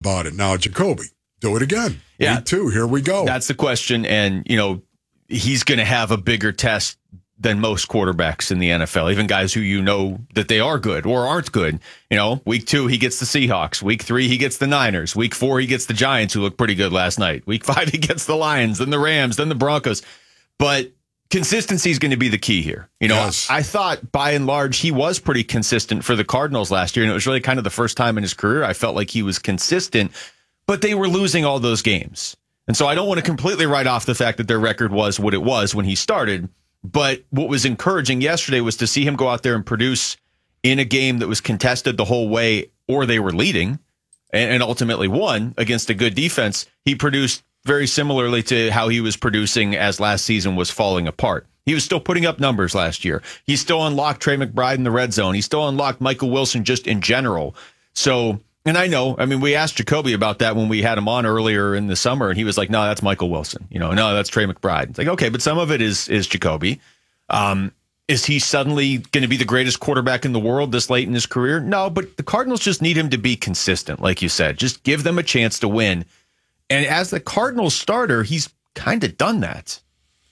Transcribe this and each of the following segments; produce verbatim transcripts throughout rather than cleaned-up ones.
about it. Now, Jacoby, do it again. Yeah. Week two, here we go. That's the question. And, you know, he's going to have a bigger test than most quarterbacks in the N F L, even guys who you know that they are good or aren't good. You know, week two, he gets the Seahawks. Week three, he gets the Niners. Week four, he gets the Giants, who looked pretty good last night. Week five, he gets the Lions, then the Rams, then the Broncos. But consistency is going to be the key here. You know, yes. I thought by and large he was pretty consistent for the Cardinals last year, and it was really kind of the first time in his career I felt like he was consistent, but they were losing all those games. And so I don't want to completely write off the fact that their record was what it was when he started. But what was encouraging yesterday was to see him go out there and produce in a game that was contested the whole way, or they were leading and, and ultimately won against a good defense. He produced very similarly to how he was producing as last season was falling apart. He was still putting up numbers last year. He still unlocked Trey McBride in the red zone. He still unlocked Michael Wilson just in general. So, and I know, I mean, we asked Jacoby about that when we had him on earlier in the summer, and he was like, no, that's Michael Wilson. You know, no, that's Trey McBride. It's like, okay, but some of it is is Jacoby. Um, is he suddenly going to be the greatest quarterback in the world this late in his career? No, but the Cardinals just need him to be consistent, like you said. Just give them a chance to win. And as the Cardinals starter, he's kind of done that.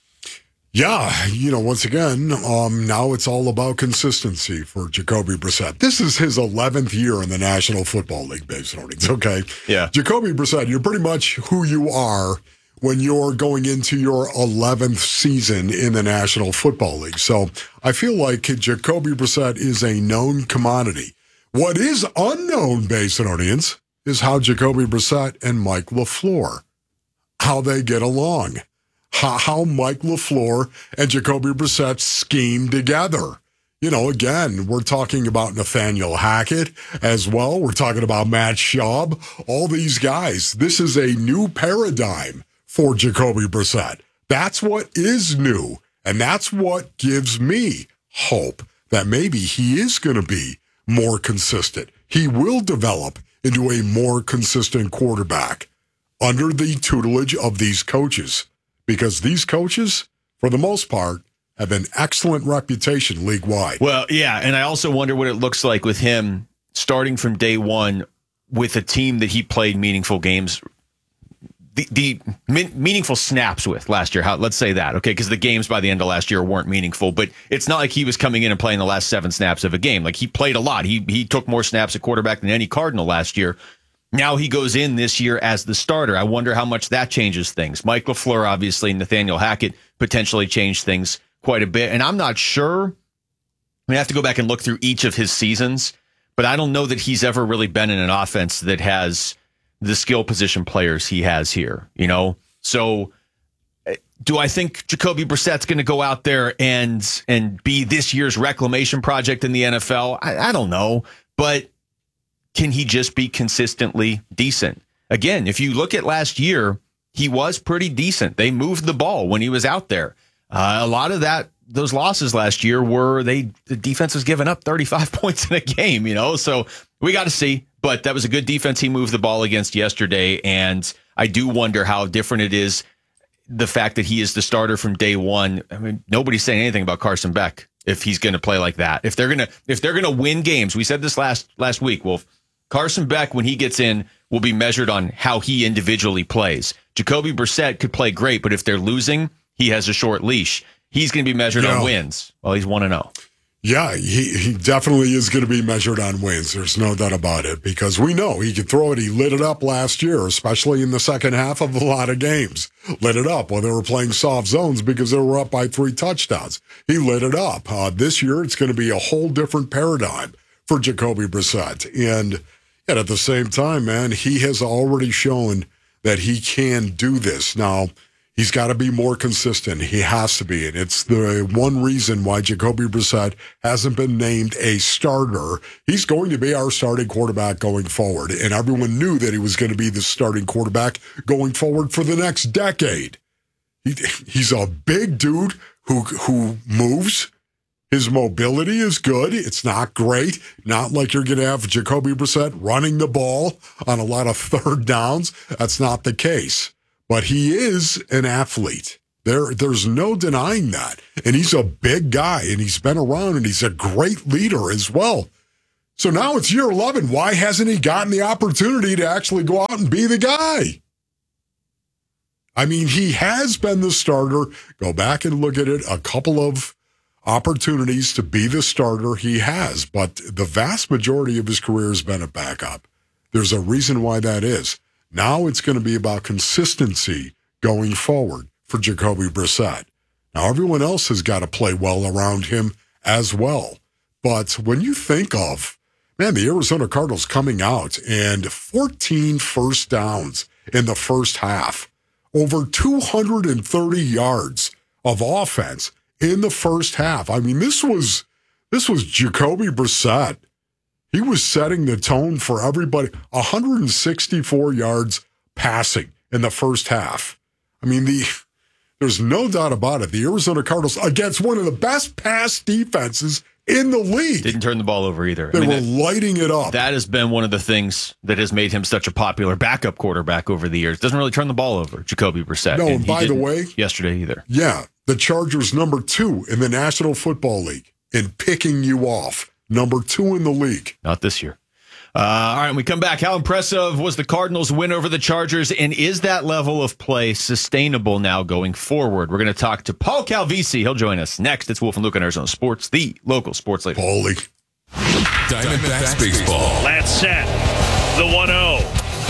Yeah, you know, once again, um, now it's all about consistency for Jacoby Brissett. This is his eleventh year in the National Football League, base earnings, okay? Yeah. Jacoby Brissett, you're pretty much who you are when you're going into your eleventh season in the National Football League. So I feel like Jacoby Brissett is a known commodity. What is unknown, base audience, is how Jacoby Brissett and Mike LaFleur, how they get along. How, how Mike LaFleur and Jacoby Brissett scheme together. You know, again, we're talking about Nathaniel Hackett as well. We're talking about Matt Schaub. All these guys. This is a new paradigm for Jacoby Brissett. That's what is new. And that's what gives me hope that maybe he is going to be more consistent. He will develop into a more consistent quarterback under the tutelage of these coaches. Because these coaches, for the most part, have an excellent reputation league-wide. Well, yeah, and I also wonder what it looks like with him starting from day one with a team that he played meaningful games, the, the min- meaningful snaps with last year. How, let's say that, okay, because the games by the end of last year weren't meaningful, but it's not like he was coming in and playing the last seven snaps of a game. Like, he played a lot. He he took more snaps at quarterback than any Cardinal last year. Now he goes in this year as the starter. I wonder how much that changes things. Mike LaFleur, obviously, Nathaniel Hackett potentially changed things quite a bit. And I'm not sure. I have to go back and look through each of his seasons, but I don't know that he's ever really been in an offense that has the skill position players he has here, you know? So do I think Jacoby Brissett's going to go out there and and be this year's reclamation project in the N F L? I, I don't know, but can he just be consistently decent? Again, if you look at last year, he was pretty decent. They moved the ball when he was out there. Uh, a lot of that, those losses last year were they the defense was giving up thirty-five points in a game, you know? So we got to see, but that was a good defense he moved the ball against yesterday. And I do wonder how different it is, the fact that he is the starter from day one. I mean, nobody's saying anything about Carson Beck if he's going to play like that. If they're going to, if they're going to win games, we said this last, last week, Wolf, Carson Beck, when he gets in, will be measured on how he individually plays. Jacoby Brissett could play great, but if they're losing, he has a short leash. He's going to be measured yeah. on wins. Well, he's one and oh. Yeah, he, he definitely is going to be measured on wins. There's no doubt about it, because we know he could throw it. He lit it up last year, especially in the second half of a lot of games. Lit it up when they were playing soft zones because they were up by three touchdowns. He lit it up. Uh, this year, it's going to be a whole different paradigm for Jacoby Brissett. And And at the same time, man, he has already shown that he can do this. Now, he's got to be more consistent. He has to be. And it's the one reason why Jacoby Brissett hasn't been named a starter. He's going to be our starting quarterback going forward. And everyone knew that he was going to be the starting quarterback going forward for the next decade. He, he's a big dude who who moves. His mobility is good. It's not great. Not like you're going to have Jacoby Brissett running the ball on a lot of third downs. That's not the case. But he is an athlete. There, there's no denying that. And he's a big guy, and he's been around, and he's a great leader as well. So now it's year eleven. Why hasn't he gotten the opportunity to actually go out and be the guy? I mean, he has been the starter. Go back and look at it. A couple of opportunities to be the starter he has, but the vast majority of his career has been a backup. There's a reason why that is. Now it's going to be about consistency going forward for Jacoby Brissett. Now everyone else has got to play well around him as well. But when you think of, man, the Arizona Cardinals coming out and fourteen first downs in the first half, over two hundred thirty yards of offense in the first half. I mean, this was this was Jacoby Brissett. He was setting the tone for everybody. one hundred sixty-four yards passing in the first half. I mean, the there's no doubt about it. The Arizona Cardinals, against one of the best pass defenses in the league, didn't turn the ball over either. They I mean, were that, lighting it up. That has been one of the things that has made him such a popular backup quarterback over the years. Doesn't really turn the ball over, Jacoby Brissett. No, and, and by the way, yesterday either. Yeah, the Chargers number two in the National Football League in picking you off. Number two in the league. Not this year. Uh, all right, when we come back, how impressive was the Cardinals' win over the Chargers, and is that level of play sustainable now going forward? We're going to talk to Paul Calvisi. He'll join us next. It's Wolf and Luke on Arizona Sports, the local sports leader. Paulie. Diamondbacks baseball. Last set, the one oh.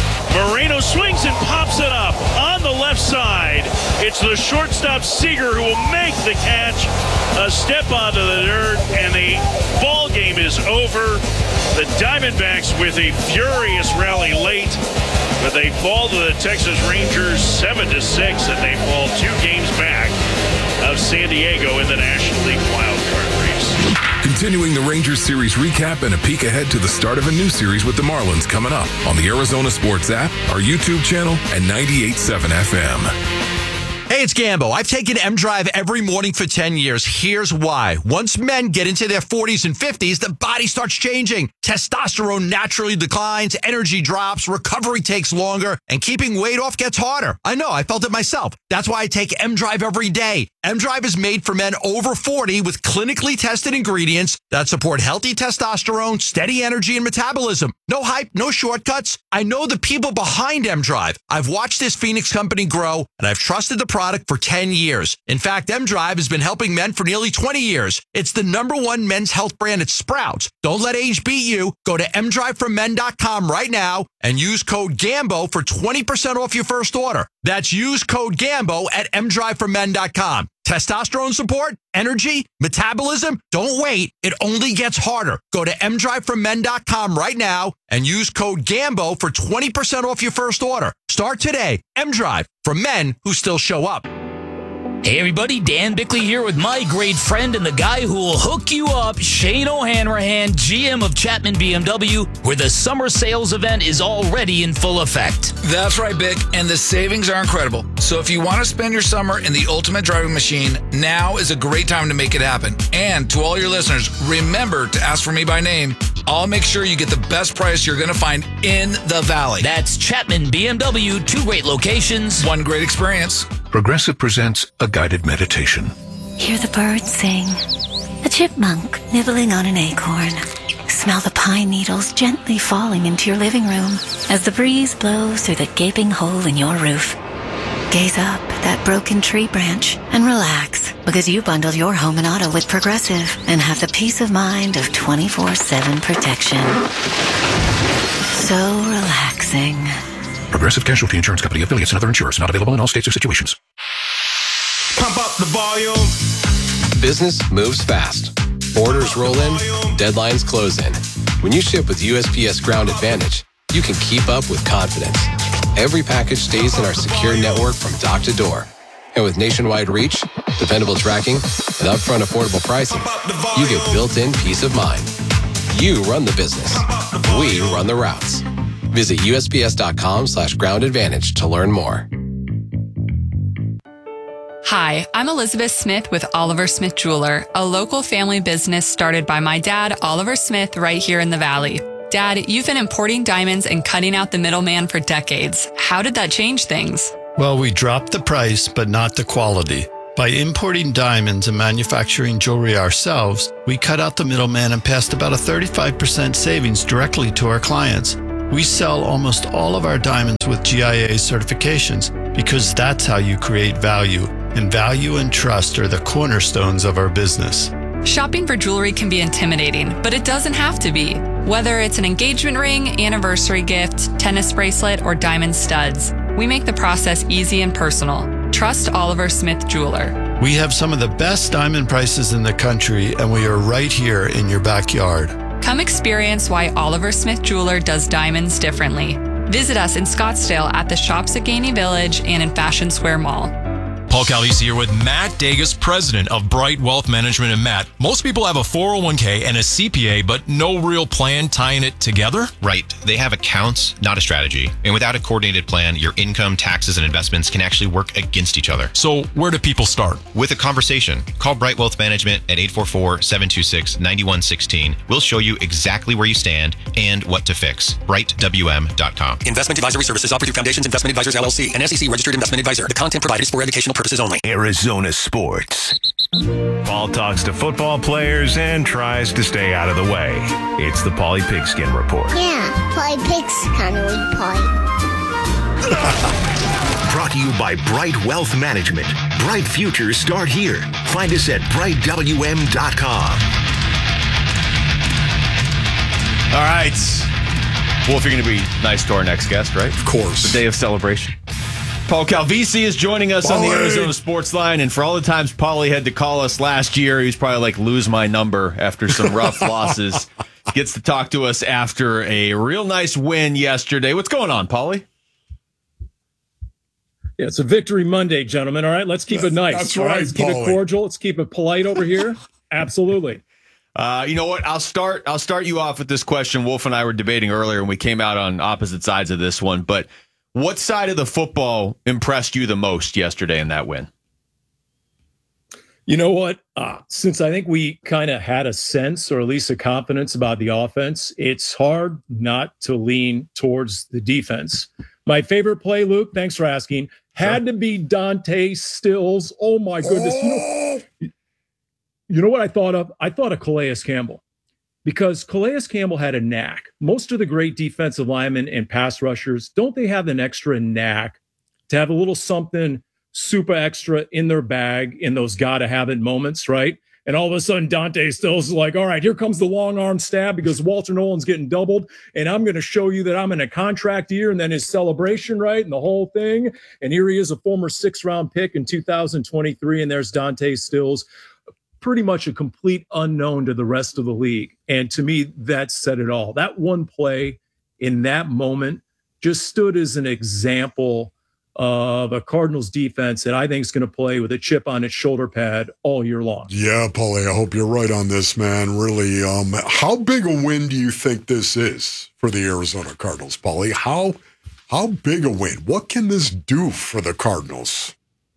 Moreno swings and pops it up on the left side. It's the shortstop Seager who will make the catch. A step onto the dirt, and the ball game is over. The Diamondbacks with a furious rally late, but they fall to the Texas Rangers seven to six, and they fall two games back of San Diego in the National League wildcard race. Continuing the Rangers series recap and a peek ahead to the start of a new series with the Marlins coming up on the Arizona Sports app, our YouTube channel, and ninety-eight point seven F M. Hey, it's Gambo. I've taken M-Drive every morning for ten years. Here's why. Once men get into their forties and fifties, the body starts changing. Testosterone naturally declines, energy drops, recovery takes longer, and keeping weight off gets harder. I know, I felt it myself. That's why I take M-Drive every day. M-Drive is made for men over forty with clinically tested ingredients that support healthy testosterone, steady energy, and metabolism. No hype, no shortcuts. I know the people behind M-Drive. I've watched this Phoenix company grow, and I've trusted the product for ten years. In fact, M-Drive has been helping men for nearly twenty years. It's the number one men's health brand at Sprouts. Don't let age beat you. Go to m drive for men dot com right now and use code GAMBO for twenty percent off your first order. That's use code GAMBO at m drive for men dot com. Testosterone support, energy, metabolism, don't wait. It only gets harder. Go to m drive for men dot com right now and use code GAMBO for twenty percent off your first order. Start today. M-Drive, for men who still show up. Hey everybody, Dan Bickley here with my great friend and the guy who will hook you up, Shane O'Hanrahan, G M of Chapman B M W, where the summer sales event is already in full effect. That's right, Bick, and the savings are incredible. So if you want to spend your summer in the ultimate driving machine, now is a great time to make it happen. And to all your listeners, remember to ask for me by name. I'll make sure you get the best price you're going to find in the Valley. That's Chapman B M W, two great locations, one great experience. Progressive presents a guided meditation. Hear the birds sing, a chipmunk nibbling on an acorn. Smell the pine needles gently falling into your living room as the breeze blows through the gaping hole in your roof. Gaze up at that broken tree branch and relax, because you bundled your home and auto with Progressive and have the peace of mind of twenty-four seven protection. So relaxing. Progressive Casualty Insurance Company, affiliates, and other insurers. Not available in all states or situations. Pump up the volume. Business moves fast. Orders roll in, deadlines close in. When you ship with U S P S Ground Advantage, you can keep up with confidence. Every package stays in our secure network from dock to door. And with nationwide reach, dependable tracking, and upfront affordable pricing, you get built-in peace of mind. You run the business. We run the routes. Visit U S P S dot com slash ground advantage to learn more. Hi, I'm Elizabeth Smith with Oliver Smith Jeweler, a local family business started by my dad, Oliver Smith, right here in the Valley. Dad, you've been importing diamonds and cutting out the middleman for decades. How did that change things? Well, we dropped the price, but not the quality. By importing diamonds and manufacturing jewelry ourselves, we cut out the middleman and passed about a thirty-five percent savings directly to our clients. We sell almost all of our diamonds with G I A certifications because that's how you create value, and value and trust are the cornerstones of our business. Shopping for jewelry can be intimidating, but it doesn't have to be. Whether it's an engagement ring, anniversary gift, tennis bracelet, or diamond studs, we make the process easy and personal. Trust Oliver Smith Jeweler. We have some of the best diamond prices in the country, and we are right here in your backyard. Come experience why Oliver Smith Jeweler does diamonds differently. Visit us in Scottsdale at the Shops at Gainey Village and in Fashion Square Mall. Paul Calvisi here with Matt Dagus, president of Bright Wealth Management. And Matt, most people have a four oh one k and a C P A, but no real plan tying it together? Right. They have accounts, not a strategy. And without a coordinated plan, your income, taxes, and investments can actually work against each other. So where do people start? With a conversation. Call Bright Wealth Management at eight four four, seven two six, nine one one six. We'll show you exactly where you stand and what to fix. bright w m dot com. Investment advisory services offered through Foundations Investment Advisors, L L C, an S E C registered investment advisor. The content provided is for educational purposes only. Arizona Sports. Paul talks to football players and tries to stay out of the way. It's the Paulie Pigskin Report. Yeah, Paulie Pigs kind of like Paulie. Brought to you by Bright Wealth Management. Bright futures start here. Find us at bright w m dot com. All right. Wolf, you're going to be nice to our next guest, right? Of course. The day of celebration. Paul Calvisi is joining us Paulie. on the Arizona Sports Line, and for all the times Paulie had to call us last year, he was probably like, lose my number after some rough losses. Gets to talk to us after a real nice win yesterday. What's going on, Paulie? Yeah, it's a victory Monday, gentlemen. All right, let's keep it nice. That's all right, Let's keep Paulie. it cordial. Let's keep it polite over here. Absolutely. Uh, you know what? I'll start. I'll start you off with this question. Wolf and I were debating earlier, and we came out on opposite sides of this one. But what side of the football impressed you the most yesterday in that win? You know what? Uh, since I think we kind of had a sense, or at least a confidence about the offense, it's hard not to lean towards the defense. My favorite play, Luke, thanks for asking, had sure. to be Dante Stills. Oh, my goodness. Oh. You know, you know what I thought of? I thought of Calais Campbell, because Calais Campbell had a knack. Most of the great defensive linemen and pass rushers, don't they have an extra knack to have a little something super extra in their bag in those gotta-have-it moments, right? And all of a sudden, Dante Stills is like, all right, here comes the long arm stab because Walter Nolan's getting doubled, and I'm going to show you that I'm in a contract year, and then his celebration, right, and the whole thing. And here he is, a former six-round pick in two thousand twenty-three, and there's Dante Stills, pretty much a complete unknown to the rest of the league. And to me, that said it all. That one play in that moment just stood as an example of a Cardinals defense that I think is going to play with a chip on its shoulder pad all year long. Yeah, Paulie, I hope you're right on this, man. Really, um, how big a win do you think this is for the Arizona Cardinals, Paulie? How how big a win? What can this do for the Cardinals?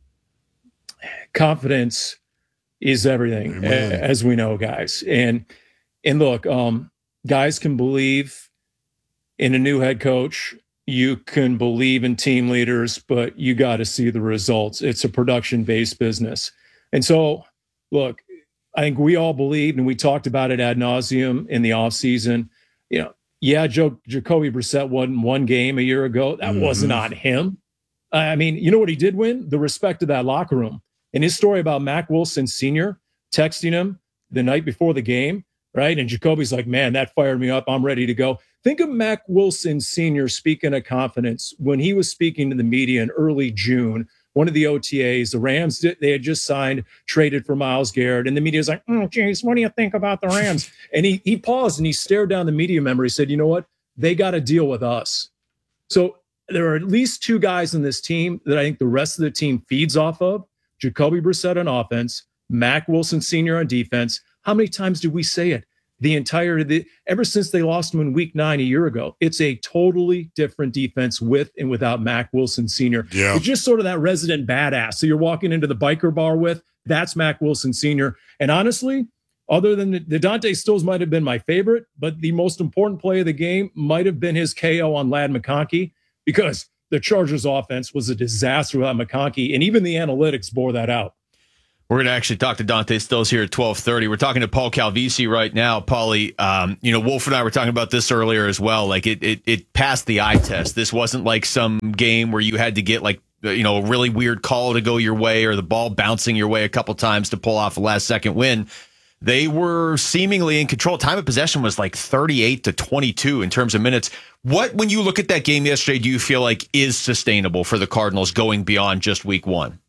Confidence is everything, Amen. as we know, guys. And and look, um, guys can believe in a new head coach. You can believe in team leaders, but you got to see the results. It's a production-based business. And so, look, I think we all believed, and we talked about it ad nauseum in the offseason. You know, yeah, Joe, Jacoby Brissett won one game a year ago. That mm-hmm. wasn't on him. I mean, you know what he did win? The respect of that locker room. And his story about Mack Wilson Senior texting him the night before the game, right? And Jacoby's like, man, that fired me up. I'm ready to go. Think of Mack Wilson Senior speaking of confidence when he was speaking to the media in early June, one of the O T As. The Rams, did, they had just signed, traded for Myles Garrett. And the media's like, oh, geez, what do you think about the Rams? And he he paused and he stared down the media member. He said, you know what? They got to deal with us. So there are at least two guys on this team that I think the rest of the team feeds off of. Jacoby Brissett on offense, Mack Wilson Senior on defense. How many times did we say it? The entire, the, ever since they lost him in week nine a year ago, it's a totally different defense with and without Mack Wilson Senior Yeah. It's just sort of that resident badass. So you're walking into the biker bar with, that's Mack Wilson Senior And honestly, other than the, the Dante Stills might have been my favorite, but the most important play of the game might have been his K O on Ladd McConkey, because the Chargers offense was a disaster without McConkey, and even the analytics bore that out. We're going to actually talk to Dante Stills here at twelve thirty. We're talking to Paul Calvisi right now. Paulie, um, you know, Wolf and I were talking about this earlier as well. Like it, it, it passed the eye test. This wasn't like some game where you had to get like, you know, a really weird call to go your way or the ball bouncing your way a couple times to pull off a last second win. They were seemingly in control. Time of possession was like thirty-eight to twenty-two in terms of minutes. What, when you look at that game yesterday, do you feel like is sustainable for the Cardinals going beyond just week one?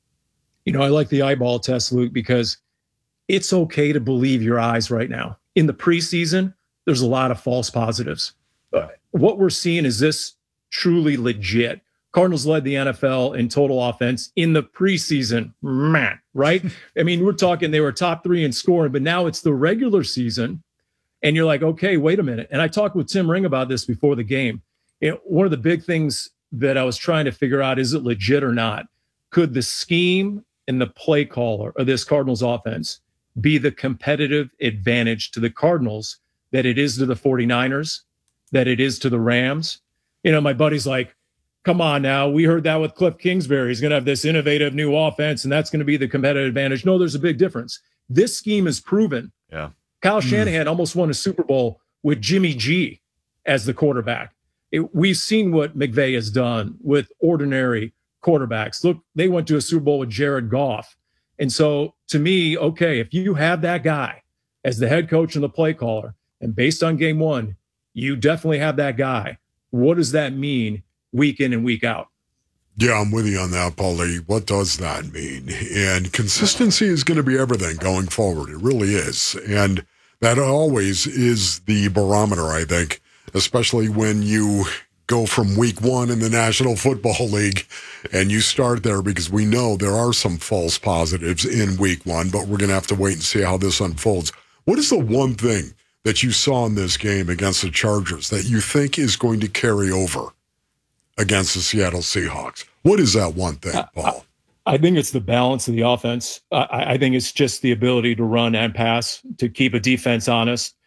You know, I like the eyeball test, Luke, because it's okay to believe your eyes right now. In the preseason, there's a lot of false positives. Uh, what we're seeing is this truly legit. Cardinals led the N F L in total offense in the preseason, man, right? I mean, we're talking they were top three in scoring, but now it's the regular season. And you're like, okay, wait a minute. And I talked with Tim Ring about this before the game. You know, one of the big things that I was trying to figure out, is it legit or not? Could the scheme and the play caller of this Cardinals offense be the competitive advantage to the Cardinals that it is to the 49ers, that it is to the Rams? You know, my buddy's like, come on now. We heard that with Cliff Kingsbury. He's going to have this innovative new offense, and that's going to be the competitive advantage. No, there's a big difference. This scheme is proven. Yeah. Kyle Shanahan mm. almost won a Super Bowl with Jimmy G as the quarterback. It, we've seen what McVay has done with ordinary quarterbacks. Look, they went to a Super Bowl with Jared Goff. And so to me, okay, if you have that guy as the head coach and the play caller, and based on game one, you definitely have that guy. What does that mean week in and week out? Yeah, I'm with you on that, Paulie. What does that mean? And consistency is going to be everything going forward. It really is. And that always is the barometer, I think, especially when you go from week one in the National Football League and you start there, because we know there are some false positives in week one, but we're going to have to wait and see how this unfolds. What is the one thing that you saw in this game against the Chargers that you think is going to carry over against the Seattle Seahawks? What is that one thing, Paul? I, I think it's the balance of the offense. I, I think it's just the ability to run and pass, to keep a defense honest,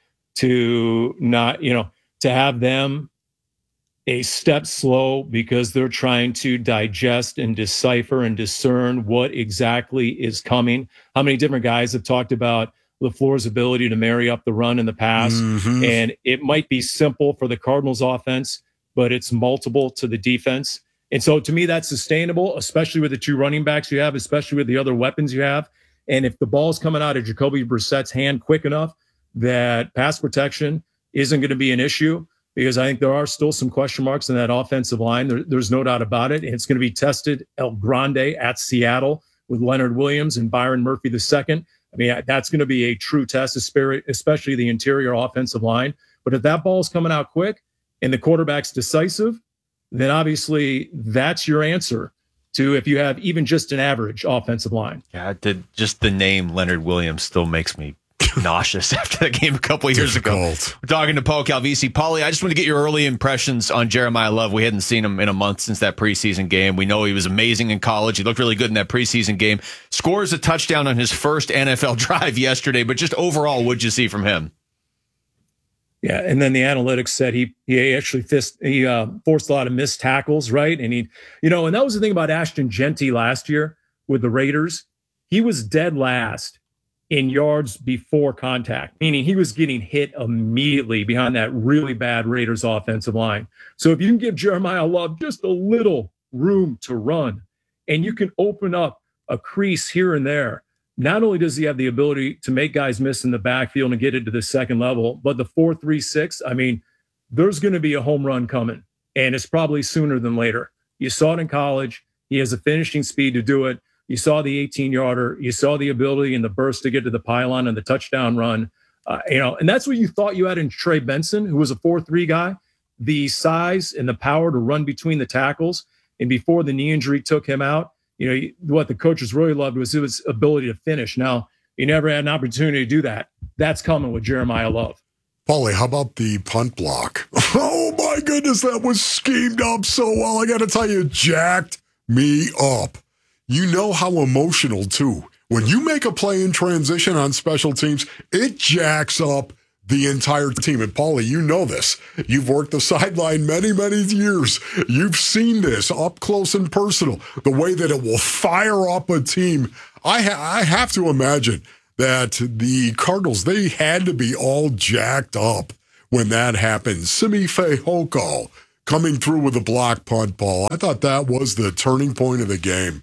to not, you know, to have them a step slow because they're trying to digest and decipher and discern what exactly is coming. How many different guys have talked about LaFleur's ability to marry up the run and the pass? Mm-hmm. And it might be simple for the Cardinals offense, but it's multiple to the defense. And so to me, that's sustainable, especially with the two running backs you have, especially with the other weapons you have. And if the ball's coming out of Jacoby Brissett's hand quick enough, that pass protection isn't going to be an issue, because I think there are still some question marks in that offensive line. There, there's no doubt about it. It's going to be tested El Grande at Seattle with Leonard Williams and Byron Murphy the second. I mean, that's going to be a true test, especially the interior offensive line. But if that ball's coming out quick and the quarterback's decisive, then obviously that's your answer to if you have even just an average offensive line. Yeah, the, just the name Leonard Williams still makes me nauseous after that game a couple of years Difficult. ago. We're talking to Paul Calvisi. Paulie, I just want to get your early impressions on Jeremiah Love. We hadn't seen him in a month since that preseason game. We know he was amazing in college. He looked really good in that preseason game. Scores a touchdown on his first N F L drive yesterday, but just overall, what'd you see from him? Yeah, and then the analytics said he he actually fist, he uh, forced a lot of missed tackles, right? And he, you know, and that was the thing about Ashton Jeanty last year with the Raiders. He was dead last in yards before contact, meaning he was getting hit immediately behind that really bad Raiders offensive line. So if you can give Jeremiah Love just a little room to run, and you can open up a crease here and there, not only does he have the ability to make guys miss in the backfield and get it to the second level, but the four three six, I mean, there's going to be a home run coming, and it's probably sooner than later. You saw it in college. He has the finishing speed to do it. You saw the eighteen-yarder. You saw the ability and the burst to get to the pylon and the touchdown run. Uh, you know, and that's what you thought you had in Trey Benson, who was a four three guy, the size and the power to run between the tackles. And before the knee injury took him out, you know, what the coaches really loved was his ability to finish. Now, he never had an opportunity to do that. That's coming with Jeremiah Love. Paulie, how about the punt block? Oh, my goodness, that was schemed up so well. I got to tell you, it jacked me up. You know how emotional, too. When you make a play in transition on special teams, it jacks up the entire team. And, Paulie, you know this. You've worked the sideline many, many years. You've seen this up close and personal, the way that it will fire up a team I ha- I have to imagine that the Cardinals, they had to be all jacked up when that happened. Simi Fehoko coming through with a block punt ball. I thought that was the turning point of the game.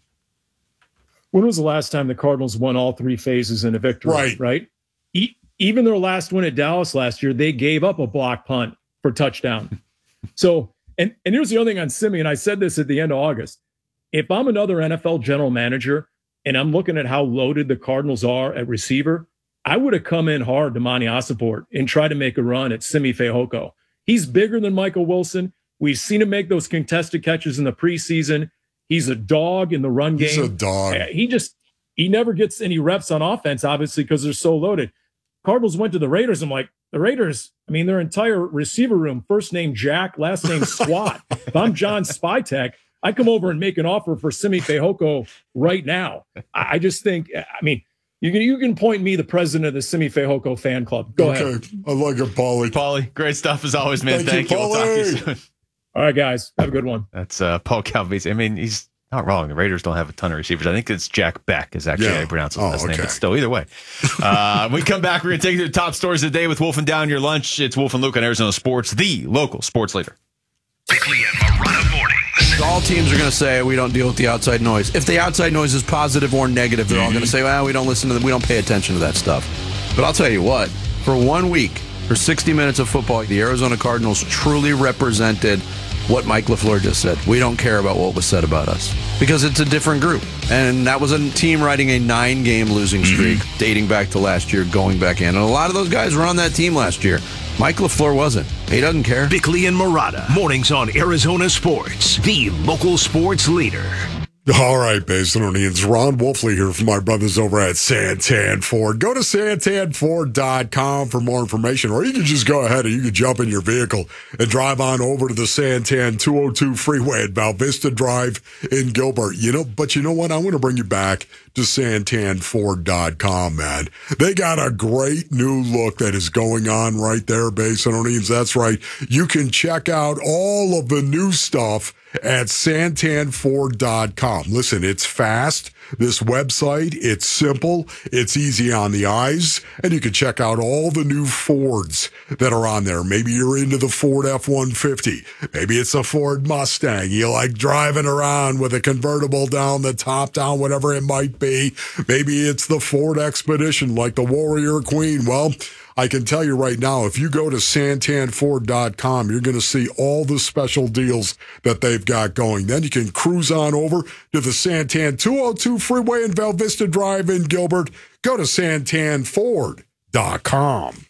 When was the last time the Cardinals won all three phases in a victory? Right. Right. E- even their last win at Dallas last year, they gave up a block punt for touchdown. So, and, and here's the other thing on Simi, and I said this at the end of August. If I'm another N F L general manager and I'm looking at how loaded the Cardinals are at receiver, I would have come in hard to Monty Ossenfort and try to make a run at Simi Fehoko. He's bigger than Michael Wilson. We've seen him make those contested catches in the preseason. He's a dog in the run game. He's a dog. He just, he never gets any reps on offense, obviously, because they're so loaded. Cardinals went to the Raiders. I'm like, the Raiders, I mean, their entire receiver room, first name Jack, last name Swat. If I'm John Spytek, I come over and make an offer for Simi Fehoko right now. I, I just think, I mean, you can you can point me the president of the Simi Fehoko fan club. Go okay. ahead. I like it, Paulie. Paulie, great stuff as always, man. Thank, Thank you, you. We'll talk to you soon. All right, guys. Have a good one. That's uh, Paul Calvese. I mean, he's not wrong. The Raiders don't have a ton of receivers. I think it's Jack Beck is actually Yeah. how you pronounce his Oh, last okay. name. But still, either way. Uh, when we come back, we're going to take you to the top stories of the day with Wolf and Down Your Lunch. It's Wolf and Luke on Arizona Sports, the local sports leader. Bickley and Morana mornings. All teams are going to say we don't deal with the outside noise. If the outside noise is positive or negative, they're all going to say, well, we don't listen to them. We don't pay attention to that stuff. But I'll tell you what, for one week, for sixty minutes of football, the Arizona Cardinals truly represented what Mike LaFleur just said. We don't care about what was said about us because it's a different group. And that was a team riding a nine-game losing streak dating back to last year, going back in. And a lot of those guys were on that team last year. Mike LaFleur wasn't. He doesn't care. Bickley and Morana, mornings on Arizona Sports, the local sports leader. All right, Basinonians. Ron Wolfley here from my brothers over at Santan Ford. Go to santan ford dot com for more information, or you can just go ahead and you can jump in your vehicle and drive on over to the Santan two oh two freeway at Val Vista Drive in Gilbert. You know, but you know what? I want to bring you back to santan ford dot com, man. They got a great new look that is going on right there, Basinonians. That's right. You can check out all of the new stuff at santan ford dot com. Listen, it's fast. This website, it's simple. It's easy on the eyes. And you can check out all the new Fords that are on there. Maybe you're into the Ford F one fifty. Maybe it's a Ford Mustang. You like driving around with a convertible down the top down, whatever it might be. Maybe it's the Ford Expedition like the Warrior Queen. Well, I can tell you right now, if you go to santan ford dot com, you're going to see all the special deals that they've got going. Then you can cruise on over to the Santan two oh two freeway in Val Vista Drive in Gilbert. Go to santan ford dot com.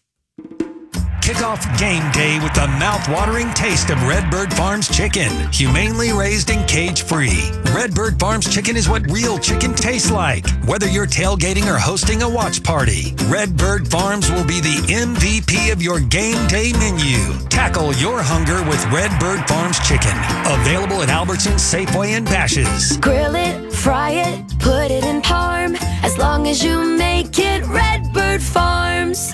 Kick off game day with the mouth-watering taste of Redbird Farms chicken. Humanely raised and cage-free. Redbird Farms chicken is what real chicken tastes like. Whether you're tailgating or hosting a watch party, Redbird Farms will be the M V P of your game day menu. Tackle your hunger with Redbird Farms chicken. Available at Albertsons, Safeway, and Bash's'. Grill it, fry it, put it in parm. As long as you make it Redbird Farms.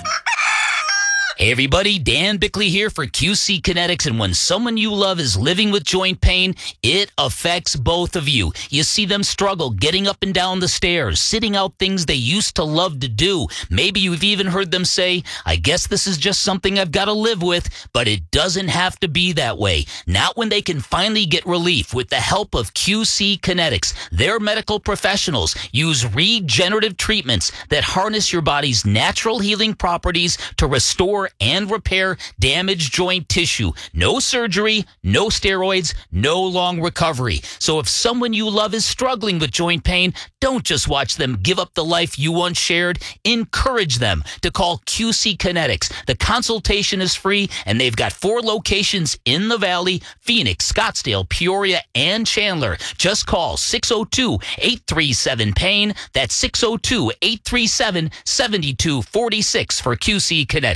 Hey everybody, Dan Bickley here for Q C Kinetics, and when someone you love is living with joint pain, it affects both of you. You see them struggle getting up and down the stairs, sitting out things they used to love to do. Maybe you've even heard them say, I guess this is just something I've got to live with, but it doesn't have to be that way. Not when they can finally get relief with the help of Q C Kinetics. Their medical professionals use regenerative treatments that harness your body's natural healing properties to restore and repair damaged joint tissue. No surgery, no steroids, no long recovery. So if someone you love is struggling with joint pain, don't just watch them give up the life you once shared. Encourage them to call Q C Kinetics. The consultation is free, and they've got four locations in the Valley: Phoenix, Scottsdale, Peoria, and Chandler. Just call six oh two, eight three seven, pain. That's six oh two, eight three seven, seven two four six for Q C Kinetics.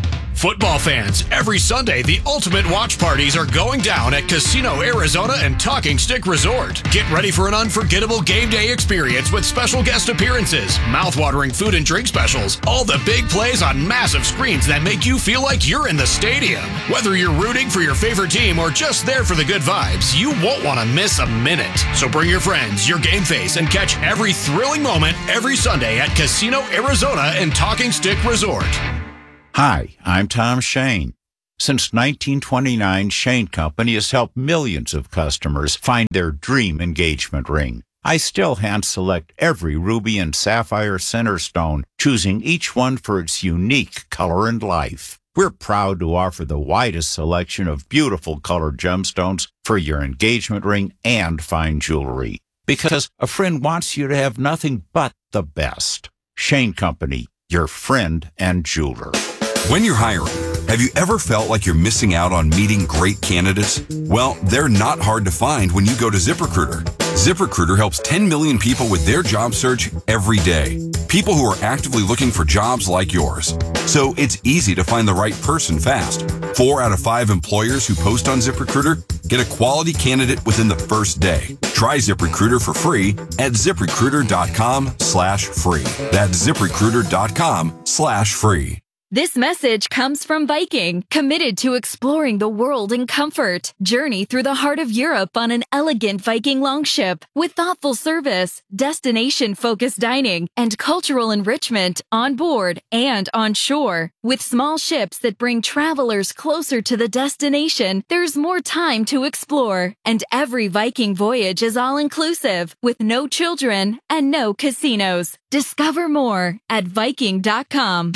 Football fans, every Sunday, the ultimate watch parties are going down at Casino Arizona and Talking Stick Resort. Get ready for an unforgettable game day experience with special guest appearances, mouthwatering food and drink specials, all the big plays on massive screens that make you feel like you're in the stadium. Whether you're rooting for your favorite team or just there for the good vibes, you won't want to miss a minute. So bring your friends, your game face, and catch every thrilling moment every Sunday at Casino Arizona and Talking Stick Resort. Hi, I'm Tom Shane. Since nineteen twenty-nine, Shane Company has helped millions of customers find their dream engagement ring. I still hand-select every ruby and sapphire center stone, choosing each one for its unique color and life. We're proud to offer the widest selection of beautiful colored gemstones for your engagement ring and fine jewelry, because a friend wants you to have nothing but the best. Shane Company, your friend and jeweler. When you're hiring, have you ever felt like you're missing out on meeting great candidates? Well, they're not hard to find when you go to ZipRecruiter. ZipRecruiter helps ten million people with their job search every day. People who are actively looking for jobs like yours. So it's easy to find the right person fast. Four out of five employers who post on ZipRecruiter get a quality candidate within the first day. Try ZipRecruiter for free at ZipRecruiter.com slash free. That's ZipRecruiter.com slash free. This message comes from Viking, committed to exploring the world in comfort. Journey through the heart of Europe on an elegant Viking longship with thoughtful service, destination-focused dining, and cultural enrichment on board and on shore. With small ships that bring travelers closer to the destination, there's more time to explore. And every Viking voyage is all-inclusive, with no children and no casinos. Discover more at Viking dot com.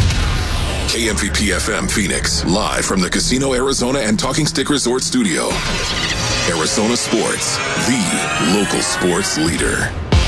K M V P F M Phoenix, live from the Casino Arizona and Talking Stick Resort Studio. Arizona Sports, the local sports leader.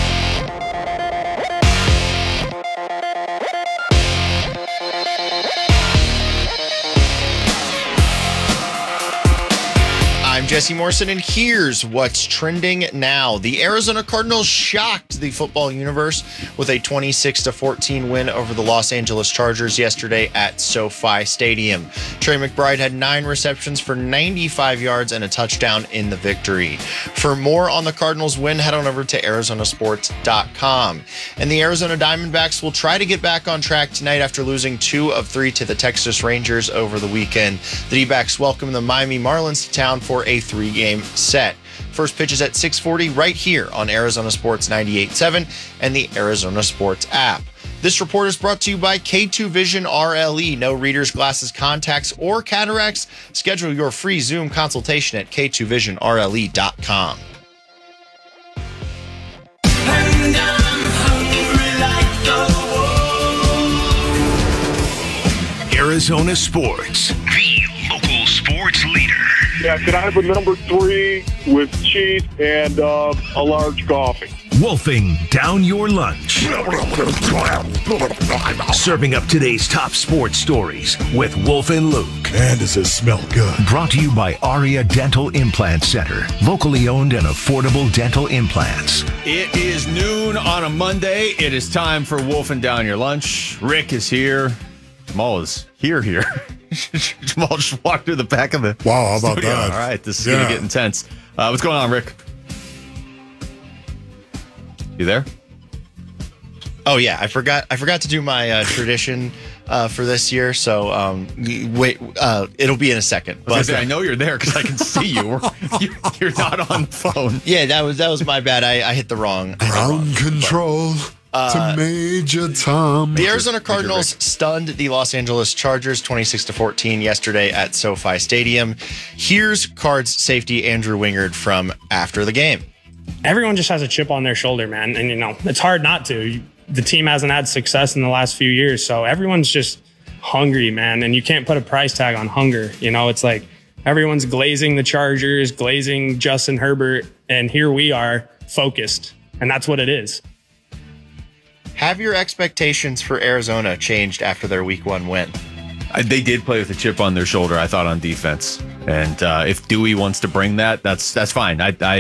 I'm Jesse Morrison, and here's what's trending now. The Arizona Cardinals shocked the football universe with a twenty-six to fourteen win over the Los Angeles Chargers yesterday at SoFi Stadium. Trey McBride had nine receptions for ninety-five yards and a touchdown in the victory. For more on the Cardinals win, head on over to Arizona Sports dot com. And the Arizona Diamondbacks will try to get back on track tonight after losing two of three to the Texas Rangers over the weekend. The D-backs welcome the Miami Marlins to town for a three-game set. First pitch is at six forty right here on Arizona Sports ninety-eight point seven and the Arizona Sports app. This report is brought to you by K two Vision R L E. No readers, glasses, contacts, or cataracts. Schedule your free Zoom consultation at K two vision R L E dot com. Arizona Sports, the local sports leader. Yeah, could I have a number three with cheese and uh, a large coffee? Wolfing down your lunch. Serving up today's top sports stories with Wolf and Luke. Man, does it smell good. Brought to you by Aria Dental Implant Center. Locally owned and affordable dental implants. It is noon on a Monday. It is time for Wolfing Down Your Lunch. Rick is here. Jamal is here, here. Jamal just walked through the back of the Wow, how about studio. that? All right, this is Yeah. going to get intense. Uh, what's going on, Rick? You there? Oh yeah, I forgot. I forgot to do my uh, tradition uh, for this year. So um, wait, uh, it'll be in a second. I, was gonna say, I know you're there because I can see you. We're, you. You're not on the phone. Yeah, that was that was my bad. I, I hit the wrong. I hit the wrong Ground control Uh, to Major Tom. The Arizona Cardinals stunned the Los Angeles Chargers twenty-six to fourteen yesterday at SoFi Stadium. Here's Cards safety Andrew Wingard from after the game. Everyone just has a chip on their shoulder, man. And, you know, it's hard not to. The team hasn't had success in the last few years. So everyone's just hungry, man. And you can't put a price tag on hunger. You know, it's like everyone's glazing the Chargers, glazing Justin Herbert. And here we are focused. And that's what it is. Have your expectations for Arizona changed after their week one win? I, they did play with a chip on their shoulder, I thought, on defense. And uh, if Dewey wants to bring that, that's that's fine. I, I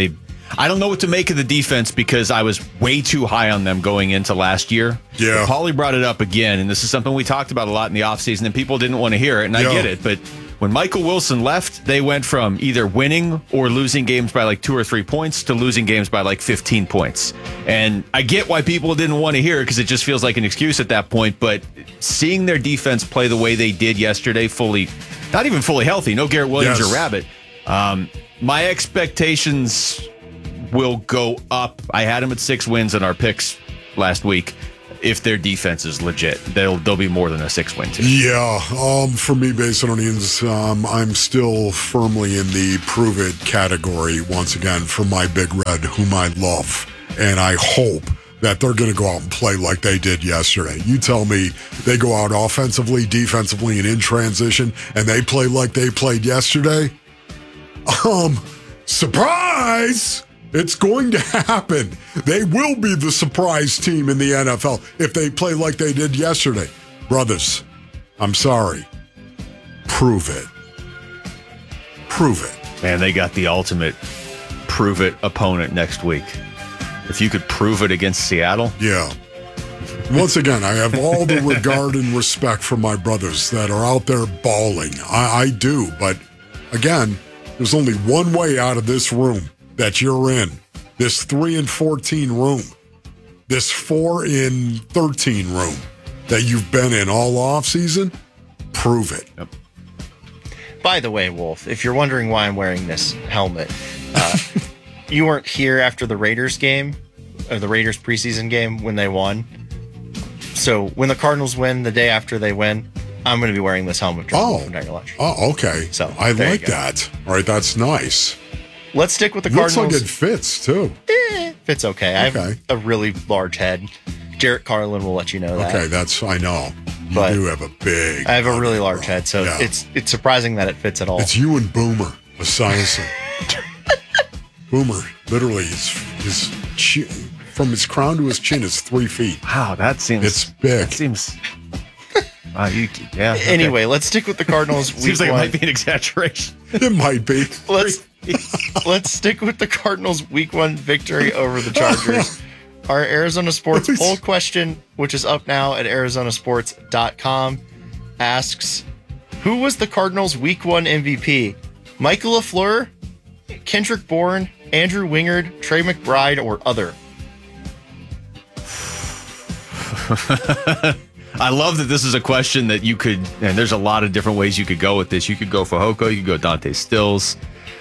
I don't know what to make of the defense because I was way too high on them going into last year. Yeah. But Paulie brought it up again, and this is something we talked about a lot in the offseason, and people didn't want to hear it, and I Yeah. get it. But when Michael Wilson left, they went from either winning or losing games by like two or three points to losing games by like fifteen points. And I get why people didn't want to hear it because it just feels like an excuse at that point. But seeing their defense play the way they did yesterday, fully, not even fully healthy, no Garrett Williams Yes. or Rabbit, um, my expectations will go up. I had them at six wins in our picks last week. If their defense is legit, they'll they'll be more than a six win team. Yeah, um, for me, Basinonians, um, I'm still firmly in the prove it category once again for my Big Red, whom I love, and I hope that they're going to go out and play like they did yesterday. You tell me they go out offensively, defensively, and in transition, and they play like they played yesterday. Um, surprise! It's going to happen. They will be the surprise team in the N F L if they play like they did yesterday. Brothers, I'm sorry. Prove it. Prove it. Man, they got the ultimate prove it opponent next week. If you could prove it against Seattle. Yeah. Once again, I have all the regard and respect for my brothers that are out there bawling. I, I do, but again, there's only one way out of this room that you're in. This three and fourteen room. This four and thirteen room that you've been in all off season. Prove it. Yep. By the way, Wolf, if you're wondering why I'm wearing this helmet, uh, you weren't here after the Raiders game, or the Raiders preseason game when they won. So when the Cardinals win, the day after they win, I'm going to be wearing this helmet during Oh. Wolf and Dagger Lunch. Oh, okay. So I there you like go. that. All right, that's nice. Let's stick with the Looks Cardinals. like it fits, too. Eh, fits okay. I have Okay. a really large head. Jarrett Carlin will let you know that. Okay, that's, I know. You But do have a big. I have a really large head, so Yeah. it's it's surprising that it fits at all. It's you and Boomer Esiason. Boomer, literally, his, his chin, from his crown to his chin is three feet. Wow, that seems. It's big. That seems. Wow, you, yeah. okay. Anyway, let's stick with the Cardinals. Seems week like one. it might be an exaggeration. It might be. Let's let's stick with the Cardinals' week one victory over the Chargers. Our Arizona Sports poll question, which is up now at arizona sports dot com, asks, who was the Cardinals' week one M V P? Michael LaFleur, Kendrick Bourne, Andrew Wingard, Trey McBride, or other? I love that this is a question that you could, and there's a lot of different ways you could go with this. You could go for Hoko, you could go Dante Stills.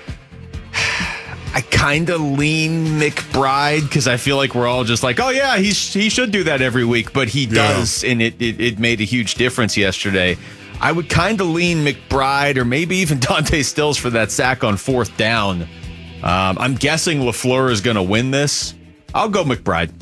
I kind of lean McBride because I feel like we're all just like, oh yeah, he's, he should do that every week, but he does, and it, it, it made a huge difference yesterday. I would kind of lean McBride or maybe even Dante Stills for that sack on fourth down. Um, I'm guessing LaFleur is going to win this. I'll go McBride.